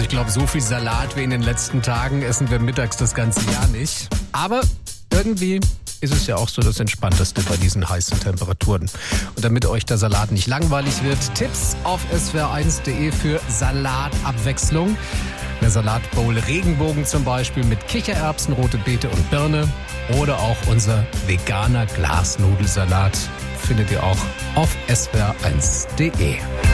ich glaube, so viel Salat wie in den letzten Tagen essen wir mittags das ganze Jahr nicht. Aber irgendwie ist es ja auch so das Entspannteste bei diesen heißen Temperaturen. Und damit euch der Salat nicht langweilig wird, Tipps auf swr1.de für Salatabwechslung. Eine Salatbowl Regenbogen zum Beispiel mit Kichererbsen, rote Beete und Birne. Oder auch unser veganer Glasnudelsalat findet ihr auch auf swr1.de.